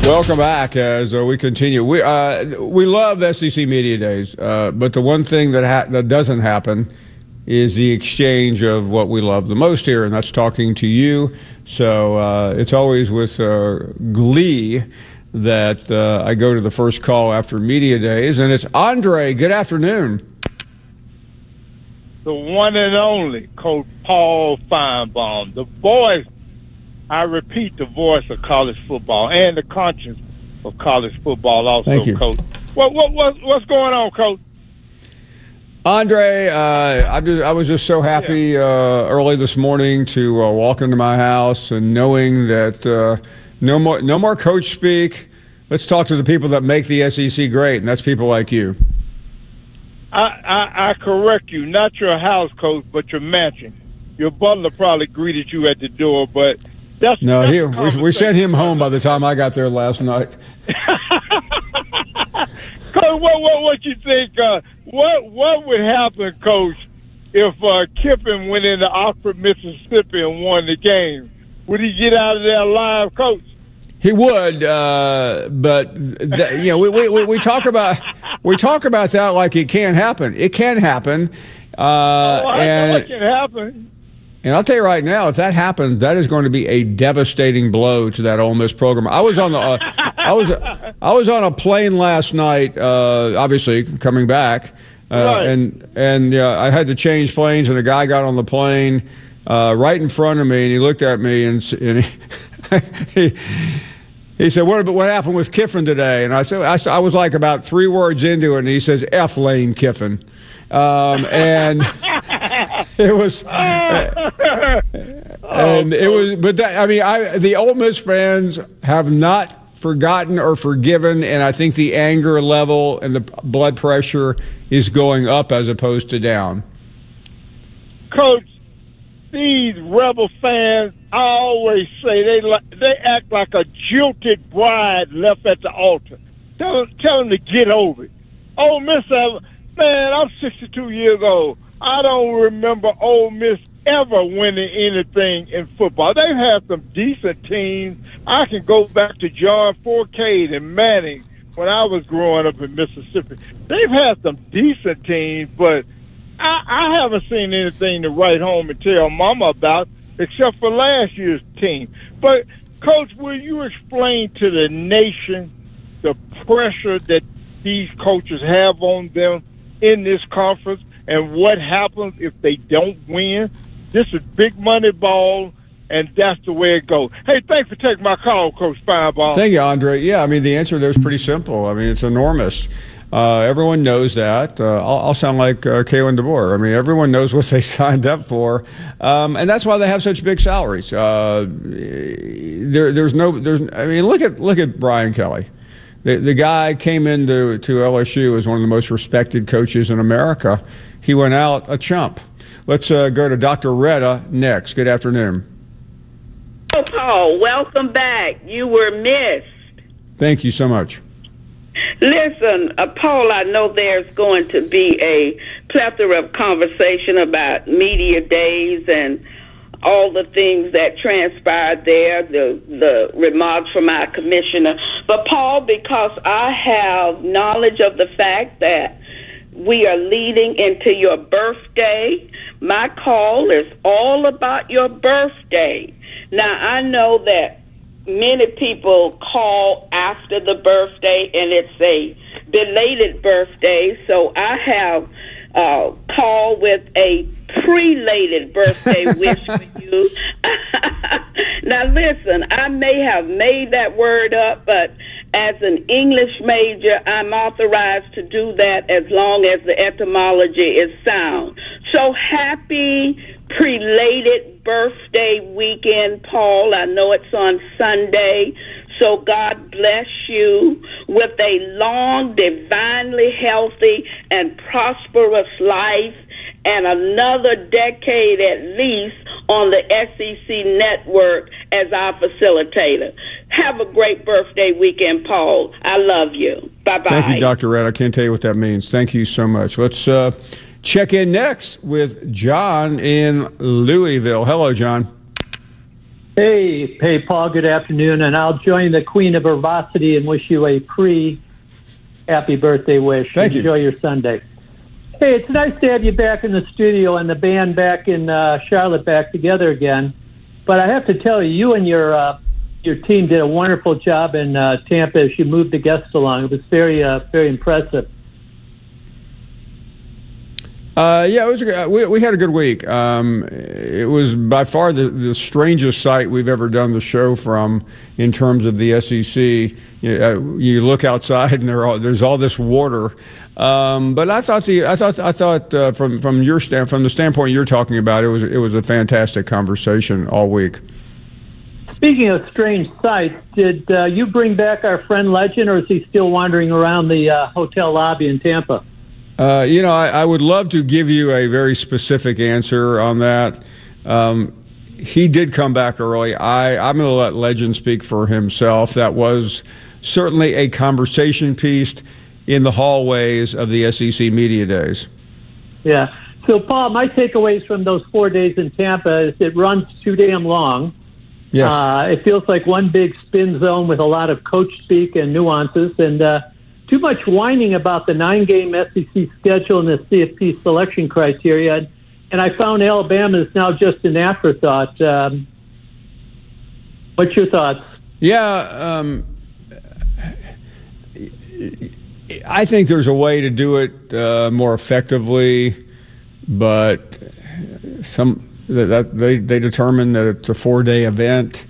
Welcome back as we continue. We love SEC Media Days, but the one thing that doesn't happen is the exchange of what we love the most here, and that's talking to you. So it's always with glee that I go to the first call after Media Days, and it's Andre. Good afternoon. The one and only Coach Paul Finebaum, the voice, I repeat, the voice of college football and the conscience of college football also, Thank you. Coach. What's going on, Coach? Andre, I was just so happy early this morning to walk into my house and knowing that no more coach speak. Let's talk to the people that make the SEC great, and that's people like you. I correct you, not your house, Coach, but your mansion. Your butler probably greeted you at the door, but we sent him home by the time I got there last night. Coach, what you think? What would happen, Coach, if Kiffin went into Oxford, Mississippi, and won the game? Would he get out of there alive, Coach? He would, but we talk about that like it can't happen. It can happen. I know it can happen. And I'll tell you right now, if that happens, that is going to be a devastating blow to that Ole Miss program. I was on a plane last night, obviously coming back, right. and I had to change planes, and a guy got on the plane right in front of me, and he looked at me and he said, "What happened with Kiffin today?" And I said, I was like about 3 words into it, and he says, "F Lane Kiffin." And it was, the Ole Miss fans have not forgotten or forgiven, and I think the anger level and the blood pressure is going up as opposed to down. Coach, these Rebel fans, I always say they act like a jilted bride left at the altar. Tell them to get over it. Ole Miss, man, I'm 62 years old. I don't remember Ole Miss ever winning anything in football. They've had some decent teams. I can go back to John Fourcade and Manning when I was growing up in Mississippi. They've had some decent teams, but I haven't seen anything to write home and tell Mama about except for last year's team. But, Coach, will you explain to the nation the pressure that these coaches have on them in this conference and what happens if they don't win? This is big money ball, and that's the way it goes. Hey, thanks for taking my call, Coach Finebaum. Thank you, Andre. Yeah, the answer there is pretty simple. It's enormous. Everyone knows that. I'll sound like Kalen DeBoer. Everyone knows what they signed up for, and that's why they have such big salaries. Look at Brian Kelly. The guy came into LSU as one of the most respected coaches in America. He went out a chump. Let's go to Dr. Retta next. Good afternoon. Oh, Paul, welcome back. You were missed. Thank you so much. Listen, Paul, I know there's going to be a plethora of conversation about media days and all the things that transpired there, the remarks from our commissioner. But, Paul, because I have knowledge of the fact that we are leading into your birthday, my call is all about your birthday. Now, I know that many people call after the birthday, and it's a belated birthday, so I have called with a prelated birthday wish for you. Now, listen, I may have made that word up, but as an English major, I'm authorized to do that as long as the etymology is sound. So happy prelated birthday weekend, Paul. I know it's on Sunday. So God bless you with a long, divinely healthy, and prosperous life, and another decade at least on the SEC network as our facilitator. Have a great birthday weekend, Paul. I love you. Bye-bye. Thank you, Dr. Red. I can't tell you what that means. Thank you so much. Let's check in next with John in Louisville. Hello, John. Hey, Paul, good afternoon, and I'll join the Queen of Herbosity and wish you a pre-happy birthday wish. Thank you. Enjoy your Sunday. Hey, it's nice to have you back in the studio and the band back in Charlotte back together again. But I have to tell you, you and your team did a wonderful job in Tampa as you moved the guests along. It was very impressive. Yeah, it was. We had a good week. It was by far the strangest site we've ever done the show from in terms of the SEC. You look outside and there's all this water. But I thought from the standpoint you're talking about, it was a fantastic conversation all week. Speaking of strange sights, did you bring back our friend Legend, or is he still wandering around the hotel lobby in Tampa? I would love to give you a very specific answer on that. He did come back early. I'm going to let Legend speak for himself. That was certainly a conversation piece in the hallways of the SEC Media Days. Yeah. So, Paul, my takeaways from those 4 days in Tampa is it runs too damn long. Yes. It feels like one big spin zone with a lot of coach speak and nuances, and too much whining about the 9-game SEC schedule and the CFP selection criteria. And I found Alabama is now just an afterthought. What's your thoughts? Yeah, I think there's a way to do it more effectively, but they determine that it's a 4-day event.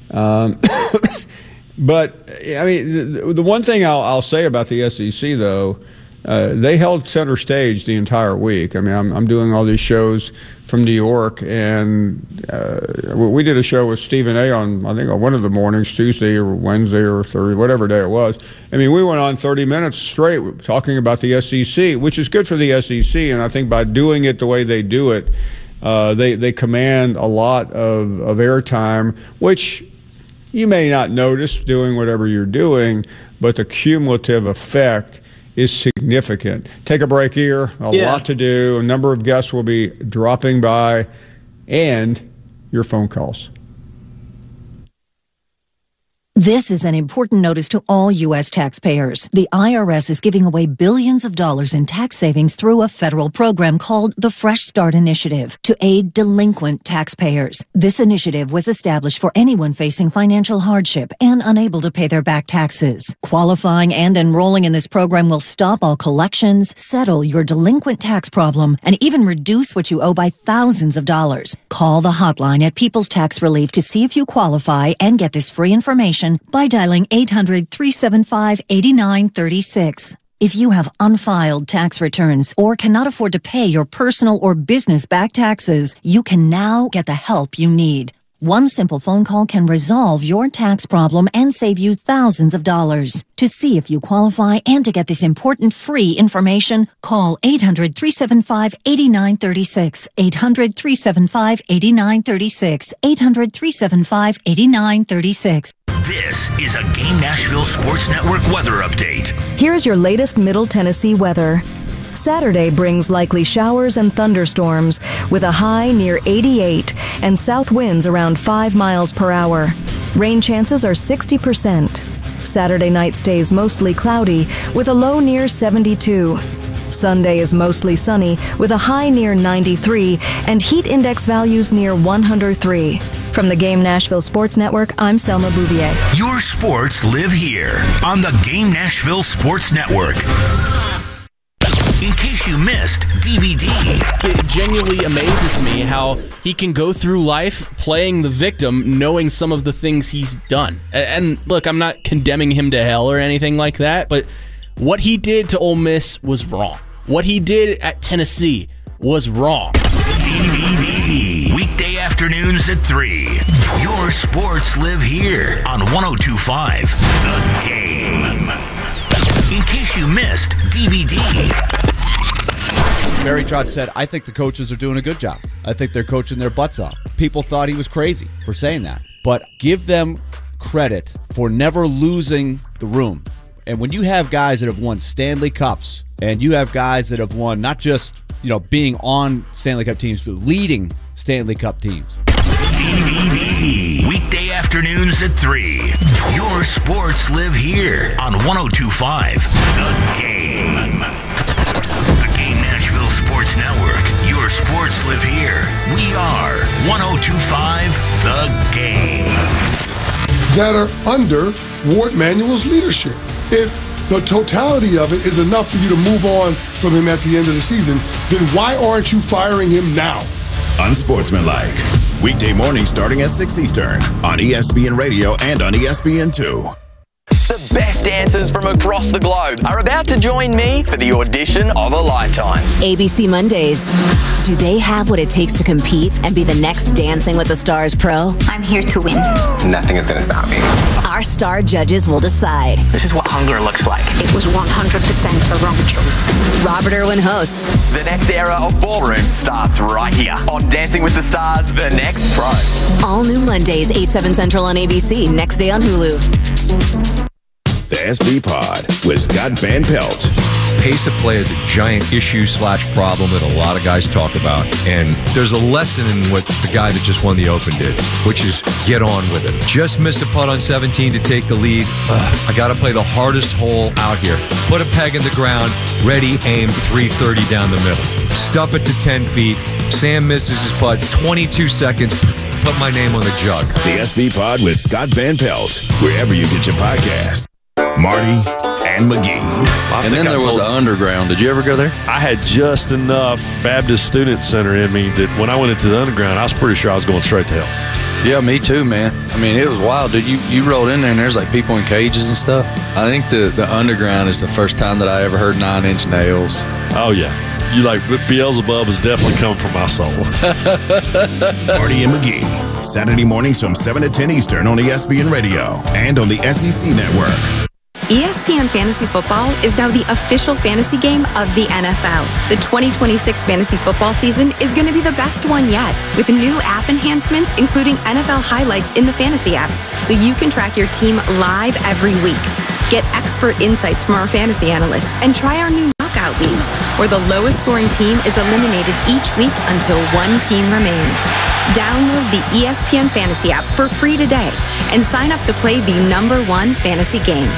But, I mean, the one thing I'll say about the SEC, though, they held center stage the entire week. I mean, I'm doing all these shows from New York, and we did a show with Stephen A. on, I think, on one of the mornings, Tuesday or Wednesday or Thursday, whatever day it was. I mean, we went on 30 minutes straight talking about the SEC, which is good for the SEC, and I think by doing it the way they do it, they command a lot of airtime, which you may not notice doing whatever you're doing, but the cumulative effect is significant. Take a break here. A lot to do. A number of guests will be dropping by, and your phone calls. This is an important notice to all U.S. taxpayers. The IRS is giving away billions of dollars in tax savings through a federal program called the Fresh Start Initiative to aid delinquent taxpayers. This initiative was established for anyone facing financial hardship and unable to pay their back taxes. Qualifying and enrolling in this program will stop all collections, settle your delinquent tax problem, and even reduce what you owe by thousands of dollars. Call the hotline at People's Tax Relief to see if you qualify and get this free information by dialing 800-375-8936. If you have unfiled tax returns or cannot afford to pay your personal or business back taxes, you can now get the help you need. One simple phone call can resolve your tax problem and save you thousands of dollars. To see if you qualify and to get this important free information, call 800-375-8936, 800-375-8936, 800-375-8936. This is a Game Nashville Sports Network weather update. Here's your latest Middle Tennessee weather. Saturday brings likely showers and thunderstorms with a high near 88 and south winds around 5 miles per hour. Rain chances are 60%. Saturday night stays mostly cloudy with a low near 72. Sunday is mostly sunny with a high near 93 and heat index values near 103. From the Game Nashville Sports Network, I'm Selma Bouvier. Your sports live here on the Game Nashville Sports Network. In case you missed DVD. It genuinely amazes me how he can go through life playing the victim, knowing some of the things he's done. And look, I'm not condemning him to hell or anything like that, but what he did to Ole Miss was wrong. What he did at Tennessee was wrong. DVD. Weekday afternoons at 3. Your sports live here on 102.5 The Game. In case you missed DVD. Barry Trotz said, I think the coaches are doing a good job. I think they're coaching their butts off. People thought he was crazy for saying that. But give them credit for never losing the room. And when you have guys that have won Stanley Cups, and you have guys that have won not just, being on Stanley Cup teams, but leading Stanley Cup teams. DVD. Weekday afternoons at 3. Your sports live here on 102.5 The Game. The Game Nashville Sports Network. Your sports live here. We are 102.5 The Game. That are under Ward Manuel's leadership. If the totality of it is enough for you to move on from him at the end of the season, then why aren't you firing him now? Unsportsmanlike. Weekday morning starting at 6 Eastern on ESPN Radio and on ESPN2. The best dancers from across the globe are about to join me for the audition of a lifetime. ABC Mondays. Do they have what it takes to compete and be the next Dancing with the Stars pro? I'm here to win. Nothing is going to stop me. Our star judges will decide. This is what hunger looks like. It was 100% the wrong choice. Robert Irwin hosts. The next era of ballroom starts right here on Dancing with the Stars, The Next Pro. All new Mondays, 8/7 Central on ABC. Next day on Hulu. The SB Pod with Scott Van Pelt. Pace of play is a giant issue/problem that a lot of guys talk about. And there's a lesson in what the guy that just won the Open did, which is get on with it. Just missed a putt on 17 to take the lead. I got to play the hardest hole out here. Put a peg in the ground, ready, aim, 330 down the middle. Stuff it to 10 feet. Sam misses his putt, 22 seconds. Put my name on the jug. The SB Pod with Scott Van Pelt, wherever you get your podcast. Marty and McGee. And then there was an underground. Did you ever go there? I had just enough Baptist Student Center in me that when I went into the underground, I was pretty sure I was going straight to hell. Yeah, me too, man. I mean, it was wild, dude. You rolled in there and there's like people in cages and stuff. I think the underground is the first time that I ever heard 9 Inch Nails. Oh, yeah. You like Beelzebub is definitely coming from my soul. Marty and McGee. Saturday mornings from 7 to 10 Eastern on ESPN Radio and on the SEC Network. ESPN Fantasy Football is now the official fantasy game of the NFL. The 2026 fantasy football season is going to be the best one yet, with new app enhancements, including NFL highlights in the fantasy app, so you can track your team live every week. Get expert insights from our fantasy analysts and try our new knockout leagues, where the lowest scoring team is eliminated each week until one team remains. Download the ESPN Fantasy app for free today and sign up to play the #1 fantasy game.